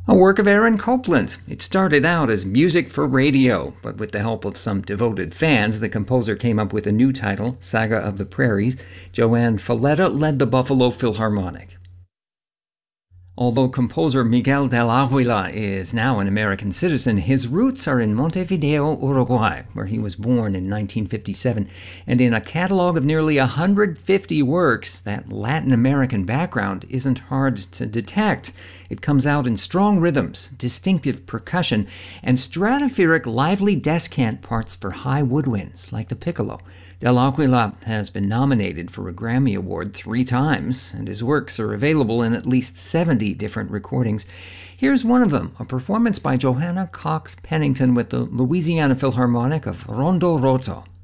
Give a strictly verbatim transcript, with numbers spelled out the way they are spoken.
A work of Aaron Copland. It started out as music for radio, but with the help of some devoted fans, the composer came up with a new title, Saga of the Prairies. Joanne Falletta led the Buffalo Philharmonic. Although composer Miguel del Aguila is now an American citizen, his roots are in Montevideo, Uruguay, where he was born in nineteen fifty-seven. And in a catalog of nearly one hundred fifty works, that Latin American background isn't hard to detect. It comes out in strong rhythms, distinctive percussion, and stratospheric lively descant parts for high woodwinds, like the piccolo. Del Aguila has been nominated for a Grammy Award three times, and his works are available in at least seventy different recordings. Here's one of them, a performance by Johanna Cox Pennington with the Louisiana Philharmonic of Rondo Roto.